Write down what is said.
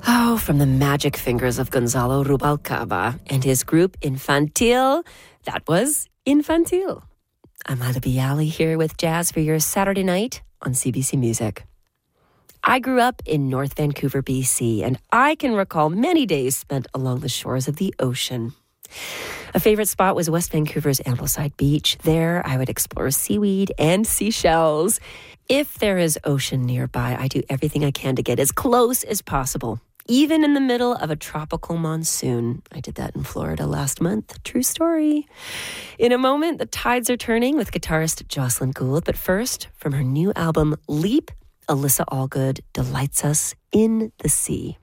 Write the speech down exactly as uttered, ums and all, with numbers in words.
Oh, from the magic fingers of Gonzalo Rubalcaba and his group Infantil, that was Infantil. I'm Ila Bialy here with Jazz for your Saturday night on C B C Music. I grew up in North Vancouver, B C, and I can recall many days spent along the shores of the ocean. A favorite spot was West Vancouver's Ambleside Beach. There, I would explore seaweed and seashells. If there is ocean nearby, I do everything I can to get as close as possible, even in the middle of a tropical monsoon. I did that in Florida last month. True story. In a moment, the tides are turning with guitarist Jocelyn Gould. But first, from her new album, Leap, Alyssa Allgood delights us in the sea.